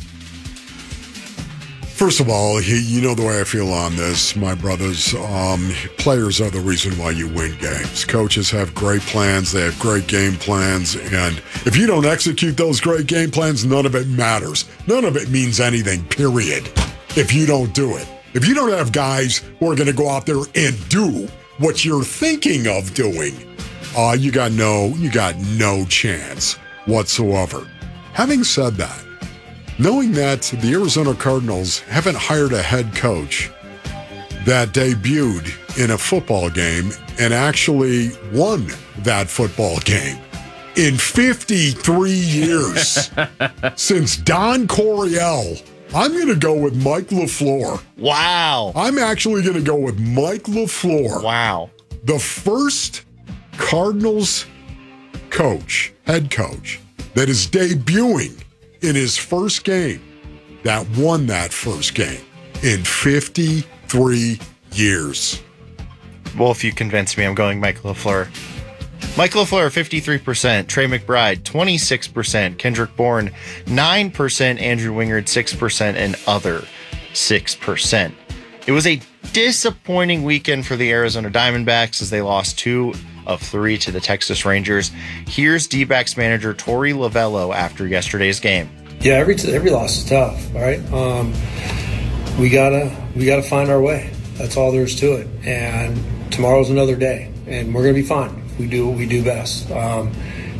First of all, he, you know the way I feel on this, my brothers. Um, players are the reason why you win games. Coaches have great plans. They have great game plans. And if you don't execute those great game plans, none of it matters. None of it means anything, period, if you don't do it. If you don't have guys who are going to go out there and do what you're thinking of doing, uh, you got no, you got no chance whatsoever. Having said that, knowing that the Arizona Cardinals haven't hired a head coach that debuted in a football game and actually won that football game in fifty-three years since Don Coryell, I'm going to go with Mike LaFleur. Wow. I'm actually going to go with Mike LaFleur. Wow. The first Cardinals coach, head coach, that is debuting in his first game that won that first game in fifty-three years. Well, if you convince me, I'm going Michael LaFleur. Michael LaFleur, fifty-three percent. Trey McBride, twenty-six percent. Kendrick Bourne, nine percent. Andrew Wingard, six percent. And other, six percent. It was a disappointing weekend for the Arizona Diamondbacks as they lost two of three to the Texas Rangers. Here's D-backs manager Torey Lovello after yesterday's game. Yeah, every every loss is tough, right? Um, we gotta we gotta find our way. That's all there is to it. And tomorrow's another day, and we're gonna be fine. We do what we do best. Um,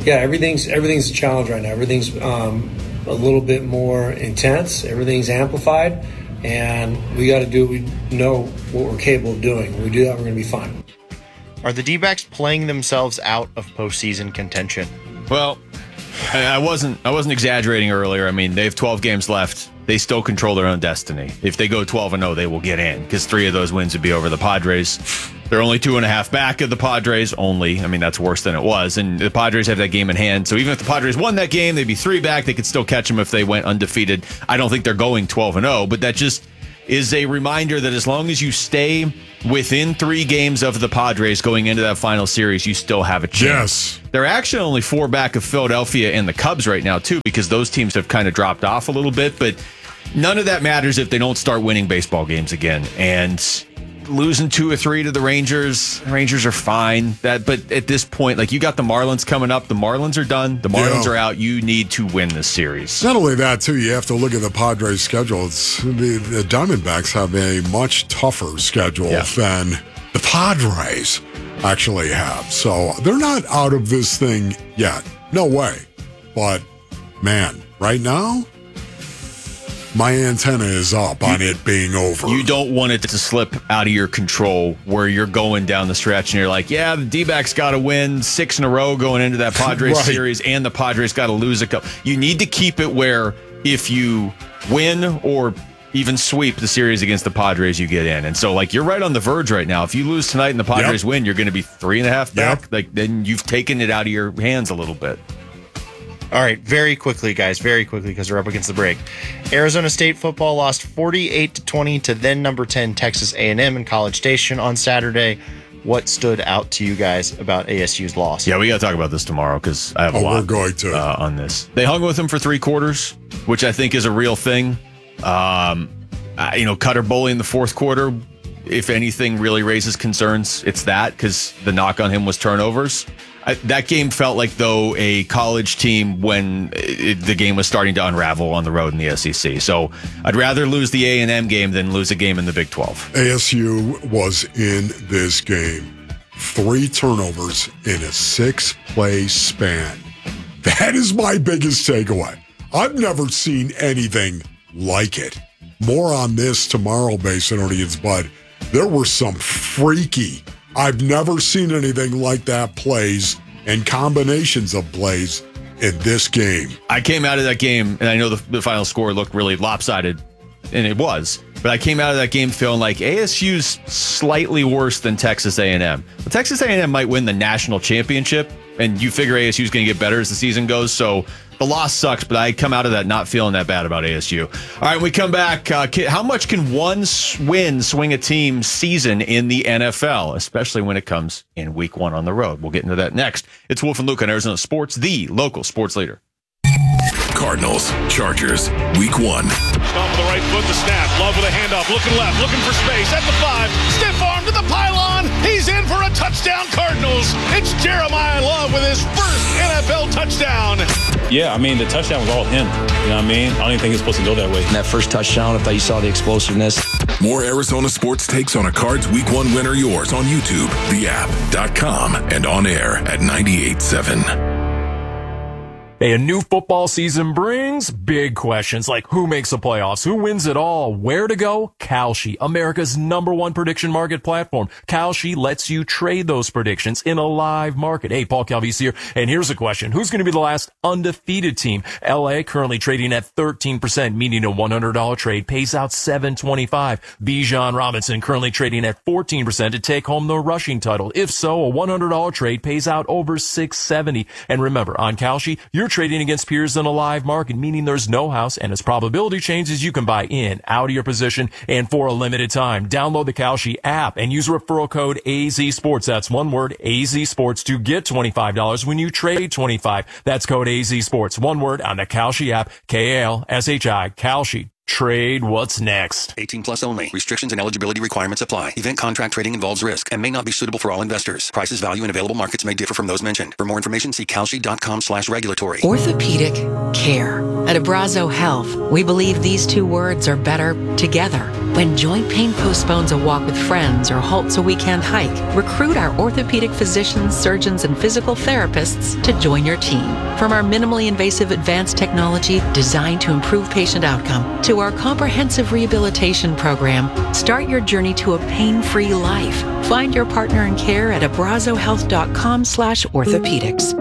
yeah, everything's everything's a challenge right now. Everything's um, a little bit more intense. Everything's amplified, and we got to do what we know what we're capable of doing. When we do that, we're going to be fine. Are the D-backs playing themselves out of postseason contention? Well, I wasn't I wasn't exaggerating earlier. I mean, they have twelve games left. They still control their own destiny. If they go twelve and oh, they will get in because three of those wins would be over the Padres. They're only two and a half back of the Padres. Only, I mean, that's worse than it was. And the Padres have that game in hand. So even if the Padres won that game, they'd be three back. They could still catch them if they went undefeated. I don't think they're going twelve and oh, but that just is a reminder that as long as you stay within three games of the Padres going into that final series, you still have a chance. Yes. They're actually only four back of Philadelphia and the Cubs right now, too, because those teams have kind of dropped off a little bit. But none of that matters if they don't start winning baseball games again. And losing two or three to the Rangers, the Rangers are fine. That, but at this point, like, you got the Marlins coming up. The Marlins are done. The Marlins yeah. are out. You need to win this series. Not only that, too, you have to look at the Padres' schedule. It's, the, the Diamondbacks have a much tougher schedule yeah. than the Padres actually have. So they're not out of this thing yet. No way. But, man, right now, my antenna is up on it being over. You don't want it to slip out of your control where you're going down the stretch and you're like, yeah, the D-backs got to win six in a row going into that Padres right. series, and the Padres got to lose a couple. You need to keep it where if you win or even sweep the series against the Padres, you get in. And so, like, you're right on the verge right now. If you lose tonight and the Padres yep. win, you're going to be three and a half back. Yep. Like, then you've taken it out of your hands a little bit. All right, very quickly, guys, very quickly, because we're up against the break. Arizona State football lost forty-eight to twenty to then number ten Texas A and M in College Station on Saturday. What stood out to you guys about A S U's loss? Yeah, we got to talk about this tomorrow because I have a oh, lot we're going to. Uh, on this. They hung with them for three quarters, which I think is a real thing. Um, uh, you know, Cutter Boley in the fourth quarter, if anything really raises concerns, it's that, because the knock on him was turnovers. I, that game felt like, though, a college team when it, the game was starting to unravel on the road in the S E C. So I'd rather lose the A and M game than lose a game in the Big twelve. A S U was in this game. Three turnovers in a six-play span. That is my biggest takeaway. I've never seen anything like it. More on this tomorrow, Masonodians, but there were some freaky, I've never seen anything like that plays and combinations of plays in this game. I came out of that game, and I know the, the final score looked really lopsided, and it was. But I came out of that game feeling like A S U's slightly worse than Texas A and M. But Texas A and M might win the national championship, and you figure A S U's going to get better as the season goes. So the loss sucks, but I come out of that not feeling that bad about A S U. All right, when we come back, uh, how much can one win swing a team's season in the N F L, especially when it comes in week one on the road? We'll get into that next. It's Wolf and Luke on Arizona Sports, the local sports leader. Cardinals, Chargers, week one. Stomp with the right foot, the snap. Love with a handoff, looking left, looking for space at the five. Stiff arm to the pylon. He's in for a touchdown, Cardinals. It's Jeremiah Love with his first N F L touchdown. Yeah, I mean, the touchdown was all him. You know what I mean? I don't even think it's supposed to go that way. And that first touchdown, I thought you saw the explosiveness. More Arizona sports takes on a Cards week one winner yours on YouTube, the app dot com, and on air at ninety-eight point seven. Hey, a new football season brings big questions like who makes the playoffs, who wins it all, where to go? Kalshi, America's number one prediction market platform. Kalshi lets you trade those predictions in a live market. Hey, Paul Calvise here, and here's a question. Who's going to be the last undefeated team? L A currently trading at thirteen percent, meaning a one hundred dollars trade pays out seven twenty-five. Bijan Robinson currently trading at fourteen percent to take home the rushing title. If so, a one hundred dollars trade pays out over six seventy. And remember, on Kalshi, you're trading against peers in a live market, meaning there's no house, and as probability changes, you can buy in, out of your position, and for a limited time. Download the Kalshi app and use referral code A Z Sports. That's one word, A Z Sports, to get twenty-five dollars when you trade twenty-five dollars. That's code A Z Sports. One word on the Kalshi app, K A L S H I, Kalshi. Trade what's next. eighteen plus only. Restrictions and eligibility requirements apply. Event contract trading involves risk and may not be suitable for all investors. Prices, value, and available markets may differ from those mentioned. For more information, see Kalshi dot com slash regulatory. Orthopedic care. At Abrazo Health, we believe these two words are better together. When joint pain postpones a walk with friends or halts a weekend hike, recruit our orthopedic physicians, surgeons, and physical therapists to join your team. From our minimally invasive advanced technology designed to improve patient outcome to our comprehensive rehabilitation program, start your journey to a pain-free life. Find your partner in care at abrazohealth.com slash orthopedics.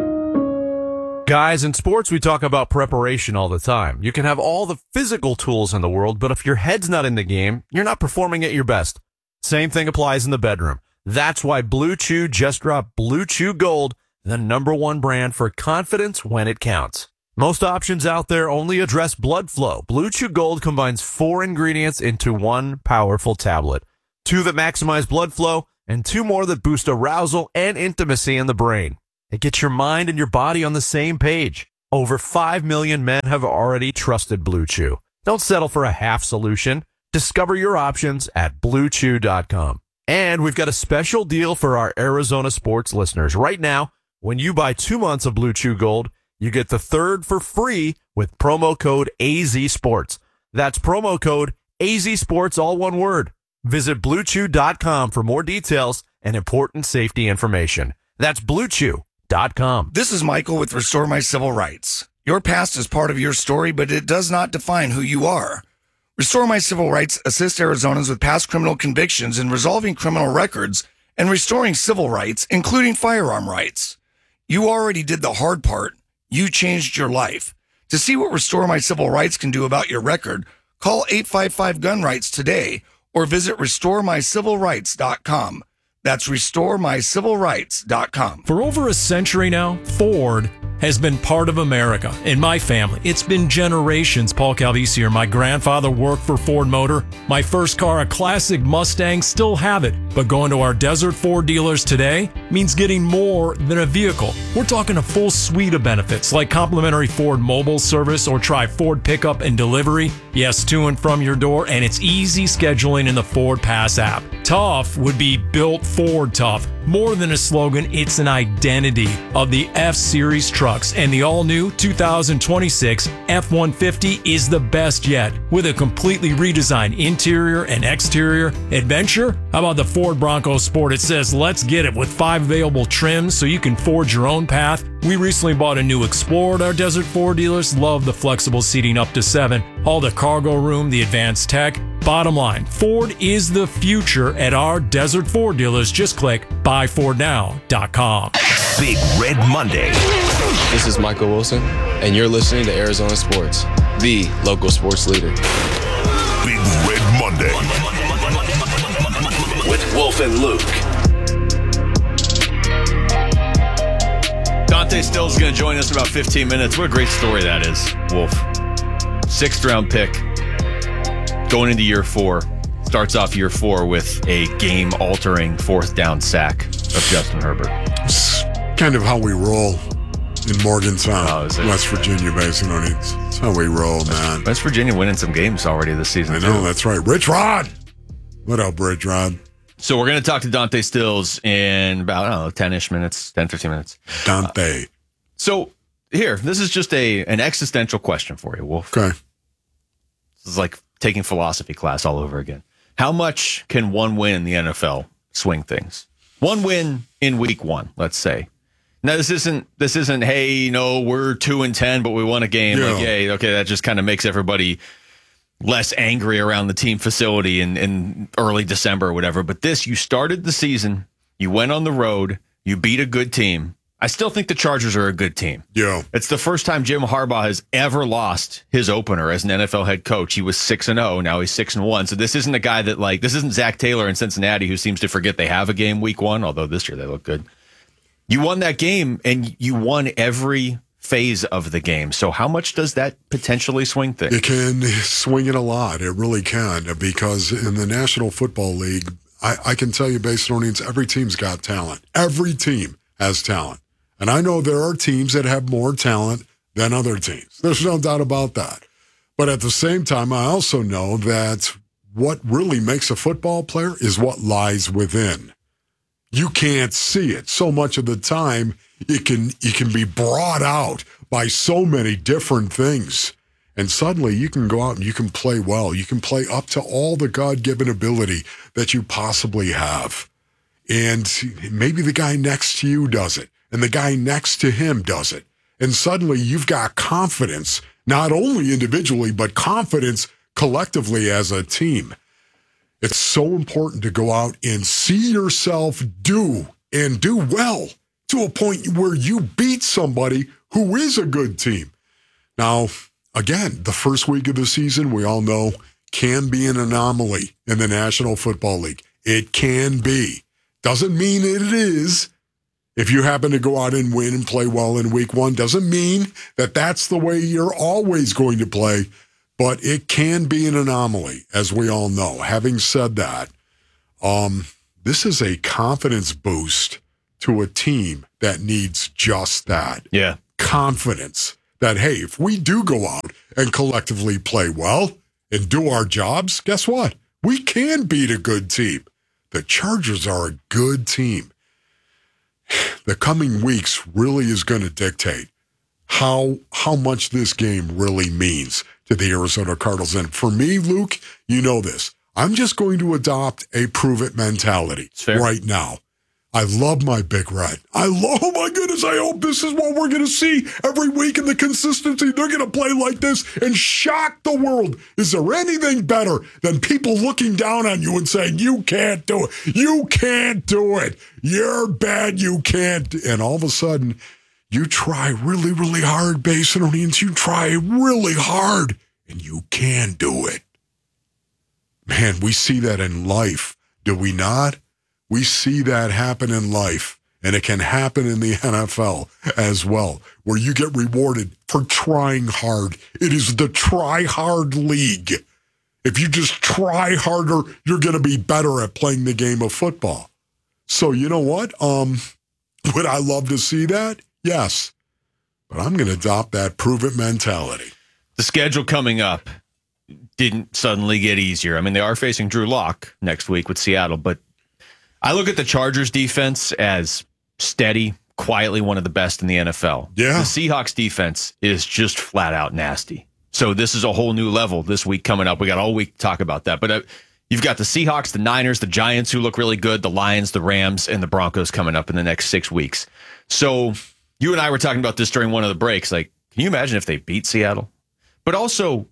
Guys, in sports, we talk about preparation all the time. You can have all the physical tools in the world, but if your head's not in the game, you're not performing at your best. Same thing applies in the bedroom. That's why Blue Chew just dropped Blue Chew Gold, the number one brand for confidence when it counts. Most options out there only address blood flow. Blue Chew Gold combines four ingredients into one powerful tablet. Two that maximize blood flow, and two more that boost arousal and intimacy in the brain. It gets your mind and your body on the same page. Over five million men have already trusted Blue Chew. Don't settle for a half solution. Discover your options at blue chew dot com. And we've got a special deal for our Arizona sports listeners. Right now, when you buy two months of Blue Chew Gold, you get the third for free with promo code A Z Sports. That's promo code A Z Sports, all one word. Visit blue chew dot com for more details and important safety information. That's blue chew dot com. This is Michael with Restore My Civil Rights. Your past is part of your story, but it does not define who you are. Restore My Civil Rights assists Arizonans with past criminal convictions in resolving criminal records and restoring civil rights, including firearm rights. You already did the hard part. You changed your life. To see what Restore My Civil Rights can do about your record, call eight five five gun rights today or visit restore my civil rights dot com. That's restore my civil rights dot com. For over a century now, Ford has been part of America. In my family, it's been generations. Paul Calvisi here. My grandfather worked for Ford Motor. My first car, a classic Mustang, still have it. But going to our Desert Ford dealers today means getting more than a vehicle. We're talking a full suite of benefits like complimentary Ford mobile service or try Ford pickup and delivery. Yes, to and from your door, and it's easy scheduling in the Ford Pass app. Tough would be built Ford tough. More than a slogan, it's an identity of the F-Series trucks, and the all-new two thousand twenty-six F one fifty is the best yet. With a completely redesigned interior and exterior adventure, how about the Ford Bronco Sport? It says, let's get it, with five available trims so you can forge your own path. We recently bought a new Explorer at our Desert Ford dealers. Love the flexible seating up to seven, all the cargo room, the advanced tech. Bottom line, Ford is the future at our Desert Ford dealers. Just click buy ford now dot com. Big Red Monday. This is Michael Wilson, and you're listening to Arizona Sports, the local sports leader. Big Red Monday with Wolf and Luke. Dante Still's going to join us in about fifteen minutes. What a great story that is, Wolf. Sixth round pick. Going into year four, starts off year four with a game-altering fourth down sack of Justin Herbert. It's kind of how we roll in Morgantown, oh, West Virginia, basically. It's how we roll, man. West Virginia winning some games already this season, I know, too. That's right. Rich Rod! What up, Rich Rod? So we're going to talk to Dante Stills in about, I don't know, ten-ish minutes, ten, fifteen minutes. Dante. Uh, so here, this is just a an existential question for you, Wolf. Okay. This is like taking philosophy class all over again. How much can one win in the N F L swing things? One win in week one, let's say. Now this isn't this isn't hey, you know, we're two and ten, but we won a game. Yeah. Like, yay, okay, that just kind of makes everybody less angry around the team facility in, in early December or whatever. But this, you started the season, you went on the road, you beat a good team. I still think the Chargers are a good team. Yeah. It's the first time Jim Harbaugh has ever lost his opener as an N F L head coach. He was six and oh, now he's six and one. So this isn't a guy that, like, this isn't Zach Taylor in Cincinnati who seems to forget they have a game week one, although this year they look good. You won that game, and you won every phase of the game. So how much does that potentially swing things? It can swing it a lot. It really can, because in the National Football League, I, I can tell you, based on it, every team's got talent. Every team has talent. And I know there are teams that have more talent than other teams. There's no doubt about that. But at the same time, I also know that what really makes a football player is what lies within. You can't see it. So much of the time, it can it can be brought out by so many different things. And suddenly you can go out and you can play well. You can play up to all the God-given ability that you possibly have. And maybe the guy next to you does it, and the guy next to him does it. And suddenly you've got confidence, not only individually, but confidence collectively as a team. It's so important to go out and see yourself do and do well to a point where you beat somebody who is a good team. Now, again, the first week of the season, we all know, can be an anomaly in the National Football League. It can be. Doesn't mean it is. If you happen to go out and win and play well in week one, doesn't mean that that's the way you're always going to play, but it can be an anomaly, as we all know. Having said that, um, this is a confidence boost to a team that needs just that. Yeah. Confidence that, hey, if we do go out and collectively play well and do our jobs, guess what? We can beat a good team. The Chargers are a good team. The coming weeks really is going to dictate how how much this game really means to the Arizona Cardinals. And for me, Luke, you know this. I'm just going to adopt a prove-it mentality right now. I love my Big Red. I love, oh my goodness, I hope this is what we're going to see every week in the consistency. They're going to play like this and shock the world. Is there anything better than people looking down on you and saying, you can't do it. You can't do it. You're bad. You can't. And all of a sudden, you try really, really hard, Basinonians. You try really hard, and you can do it. Man, we see that in life, do we not? We see that happen in life, and it can happen in the N F L as well, where you get rewarded for trying hard. It is the try-hard league. If you just try harder, you're going to be better at playing the game of football. So you know what? Um, would I love to see that? Yes. But I'm going to adopt that prove-it mentality. The schedule coming up didn't suddenly get easier. I mean, they are facing Drew Lock next week with Seattle, but I look at the Chargers defense as steady, quietly one of the best in the N F L. Yeah. The Seahawks defense is just flat out nasty. So this is a whole new level this week coming up. We got all week to talk about that. But uh, you've got the Seahawks, the Niners, the Giants who look really good, the Lions, the Rams, and the Broncos coming up in the next six weeks. So you and I were talking about this during one of the breaks. Like, can you imagine if they beat Seattle? But also,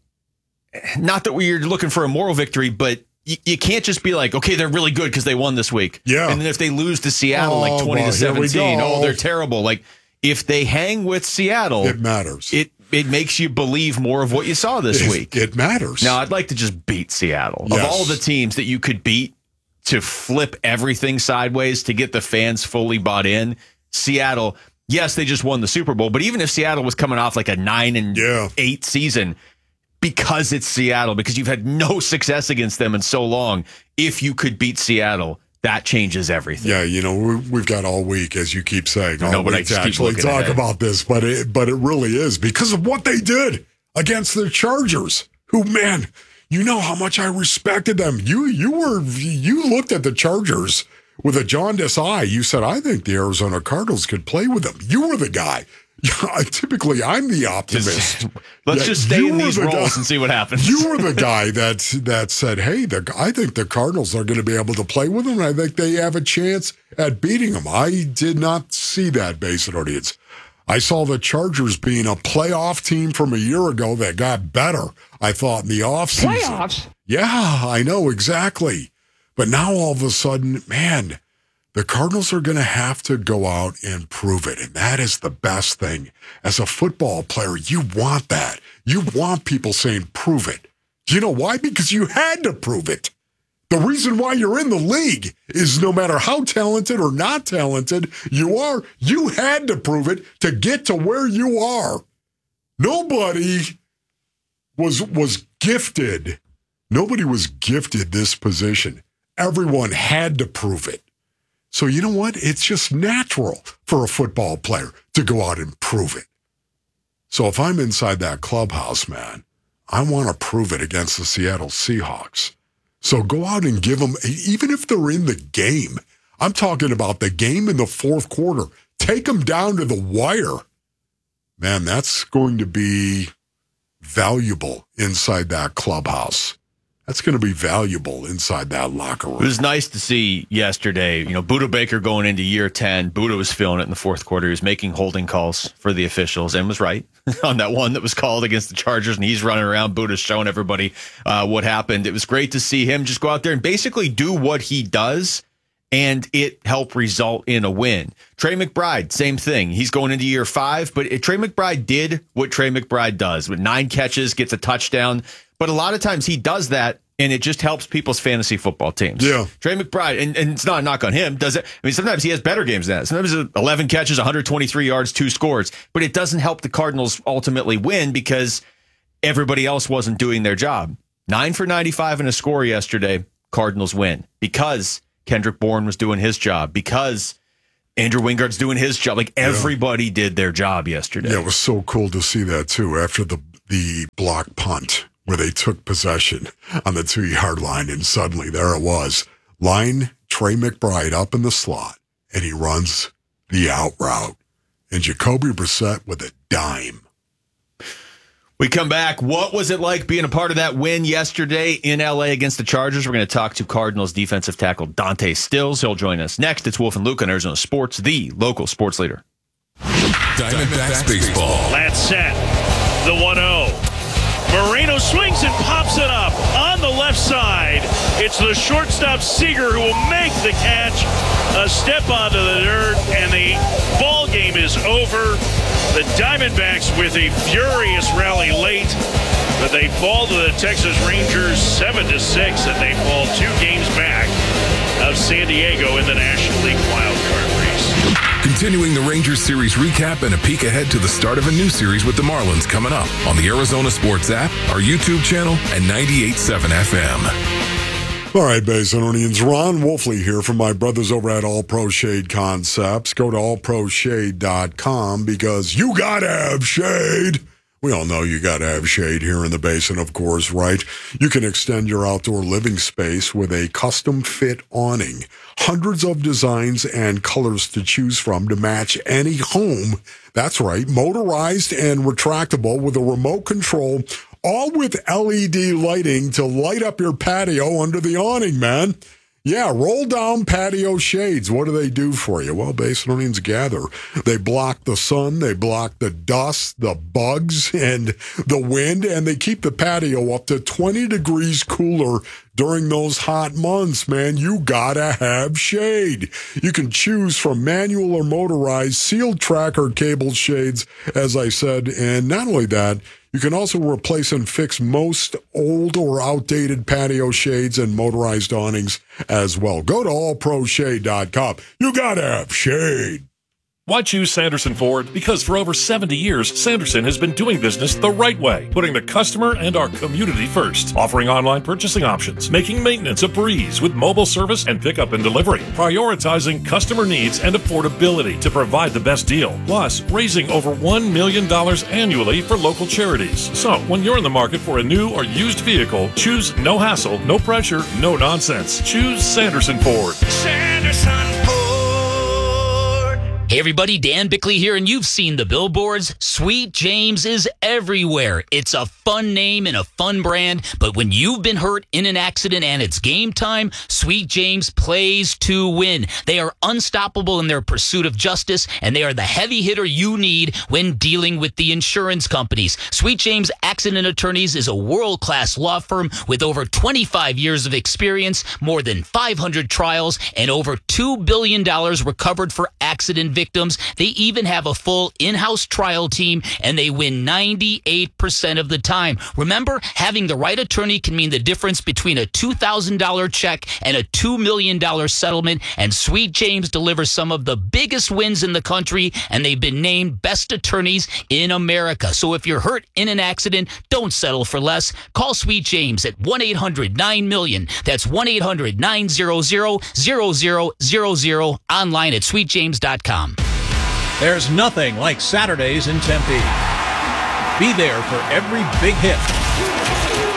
not that we're looking for a moral victory, but you, you can't just be like, okay, they're really good because they won this week. Yeah. And then if they lose to Seattle oh, like twenty well, to seventeen, oh, they're terrible. Like, if they hang with Seattle, it matters. It it makes you believe more of what you saw this it, week. It matters. Now, I'd like to just beat Seattle. Yes. Of all the teams that you could beat to flip everything sideways to get the fans fully bought in, Seattle, yes, they just won the Super Bowl, but even if Seattle was coming off like a nine and yeah. eight season, because it's Seattle, because you've had no success against them in so long, if you could beat Seattle, that changes everything. Yeah, you know, we, we've got all week, as you keep saying, all no, but week I just to actually talk ahead. about this, but it, but it really is because of what they did against the Chargers, who, man, you know how much I respected them. You you were you looked at the Chargers with a jaundiced eye. You said, I think the Arizona Cardinals could play with them. You were the guy. Yeah, typically, I'm the optimist. Let's yeah, just stay in these roles guy, and see what happens. You were the guy that that said, "Hey, the, I think the Cardinals are going to be able to play with them, and I think they have a chance at beating them." I did not see that, Basin audience. I saw the Chargers being a playoff team from a year ago that got better, I thought, in the offseason. Playoffs? Yeah, I know, exactly. But now all of a sudden, man, the Cardinals are going to have to go out and prove it, and that is the best thing. As a football player, you want that. You want people saying, prove it. Do you know why? Because you had to prove it. The reason why you're in the league is no matter how talented or not talented you are, you had to prove it to get to where you are. Nobody was, was gifted. Nobody was gifted this position. Everyone had to prove it. So you know what? It's just natural for a football player to go out and prove it. So if I'm inside that clubhouse, man, I want to prove it against the Seattle Seahawks. So go out and give them, even if they're in the game, I'm talking about the game in the fourth quarter, take them down to the wire. Man, that's going to be valuable inside that clubhouse. That's going to be valuable inside that locker room. It was nice to see yesterday, you know, Buda Baker going into year ten. Buda was feeling it in the fourth quarter. He was making holding calls for the officials and was right on that one that was called against the Chargers, and he's running around. Buda's showing everybody uh, what happened. It was great to see him just go out there and basically do what he does, and it helped result in a win. Trey McBride, same thing. He's going into year five, but it, Trey McBride did what Trey McBride does. With nine catches, gets a touchdown. But a lot of times he does that, and it just helps people's fantasy football teams. Yeah. Trey McBride, and, and it's not a knock on him, does it? I mean, sometimes he has better games than that. Sometimes it's eleven catches, one hundred twenty-three yards, two scores. But it doesn't help the Cardinals ultimately win because everybody else wasn't doing their job. Nine for ninety-five and a score yesterday, Cardinals win. Because Kendrick Bourne was doing his job. Because Andrew Wingard's doing his job. Like, everybody yeah. did their job yesterday. Yeah, it was so cool to see that, too, after the the block punt, where they took possession on the two-yard line, and suddenly there it was. Line Trey McBride up in the slot, and he runs the out route. And Jacoby Brissett with a dime. We come back. What was it like being a part of that win yesterday in L A against the Chargers? We're going to talk to Cardinals defensive tackle Dante Stills. He'll join us next. It's Wolf and Luke on Arizona Sports, the local sports leader. Diamondbacks baseball. That's set. The one oh. Moreno swings and pops it up on the left side. It's the shortstop Seager who will make the catch. A step onto the dirt, and the ball game is over. The Diamondbacks with a furious rally late, but they fall to the Texas Rangers seven to six, and they fall two games back of San Diego in the National League wildcard race. Continuing the Rangers series recap and a peek ahead to the start of a new series with the Marlins coming up on the Arizona Sports app, our YouTube channel, and ninety-eight point seven F M. All right, Basinonians, Ron Wolfley here from my brothers over at All Pro Shade Concepts. Go to all pro shade dot com because you gotta have shade. We all know you got to have shade here in the Basin, of course, right? You can extend your outdoor living space with a custom-fit awning. Hundreds of designs and colors to choose from to match any home. That's right, motorized and retractable with a remote control, all with L E D lighting to light up your patio under the awning, man. Yeah, roll down patio shades. What do they do for you? Well, Basinonians gather. They block the sun, they block the dust, the bugs, and the wind, and they keep the patio up to twenty degrees cooler during those hot months, man. You gotta have shade. You can choose from manual or motorized sealed tracker cable shades, as I said, and not only that, you can also replace and fix most old or outdated patio shades and motorized awnings as well. Go to all pro shade dot com. You gotta have shade. Why choose Sanderson Ford? Because for over seventy years, Sanderson has been doing business the right way, putting the customer and our community first, offering online purchasing options, making maintenance a breeze with mobile service and pickup and delivery, prioritizing customer needs and affordability to provide the best deal, plus raising over one million dollars annually for local charities. So, when you're in the market for a new or used vehicle, choose no hassle, no pressure, no nonsense. Choose Sanderson Ford. Sanderson Ford. Hey everybody, Dan Bickley here, and you've seen the billboards. Sweet James is everywhere. It's a fun name and a fun brand, but when you've been hurt in an accident and it's game time, Sweet James plays to win. They are unstoppable in their pursuit of justice, and they are the heavy hitter you need when dealing with the insurance companies. Sweet James Accident Attorneys is a world-class law firm with over twenty-five years of experience, more than five hundred trials, and over two billion dollars recovered for accident victims. They even have a full in-house trial team, and they win ninety-eight percent of the time. Remember, having the right attorney can mean the difference between a two thousand dollars check and a two million dollars settlement, and Sweet James delivers some of the biggest wins in the country, and they've been named best attorneys in America. So if you're hurt in an accident, don't settle for less. Call Sweet James at one eight hundred nine million. That's one eight hundred nine hundred zero zero zero zero, online at sweet james dot com. There's nothing like Saturdays in Tempe. Be there for every big hit,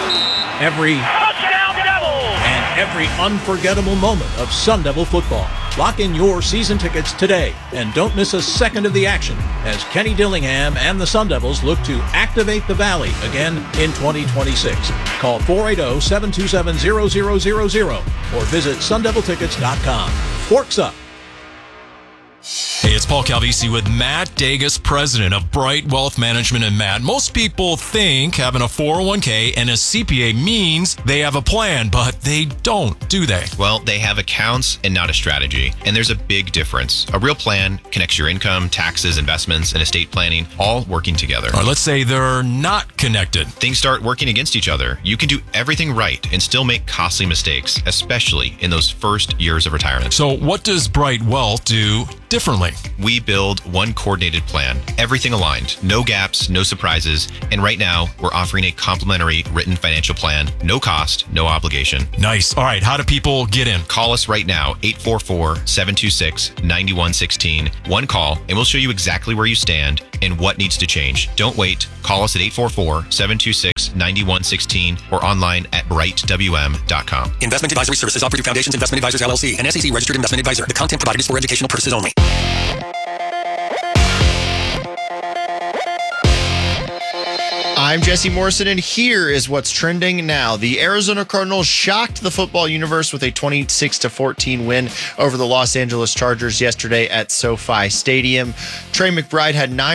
every touchdown Devils, and every unforgettable moment of Sun Devil football. Lock in your season tickets today and don't miss a second of the action as Kenny Dillingham and the Sun Devils look to activate the Valley again in twenty twenty-six. Call four eight zero, seven two seven, zero zero zero zero or visit sun devil tickets dot com. Forks up. Hey, it's Paul Calvisi with Matt Dagus, president of Bright Wealth Management. And Matt, most people think having a four oh one k and a C P A means they have a plan, but they don't, do they? Well, they have accounts and not a strategy. And there's a big difference. A real plan connects your income, taxes, investments, and estate planning all working together. All right, let's say they're not connected. Things start working against each other. You can do everything right and still make costly mistakes, especially in those first years of retirement. So what does Bright Wealth do differently? We build one coordinated plan, everything aligned, no gaps, no surprises. And right now, we're offering a complimentary written financial plan, no cost, no obligation. Nice. All right, how do people get in? Call us right now, eight four four, seven two six, nine one one six. One call, and we'll show you exactly where you stand and what needs to change. Don't wait. Call us at eight four four, seven two six, nine one one six or online at bright w m dot com. Investment advisory services offered through Foundations Investment Advisors, L L C, an S E C registered investment advisor. The content provided is for educational purposes only. I'm Jesse Morrison, and here is what's trending now. The Arizona Cardinals shocked the football universe with a twenty-six to fourteen win over the Los Angeles Chargers yesterday at SoFi Stadium. Trey McBride had nine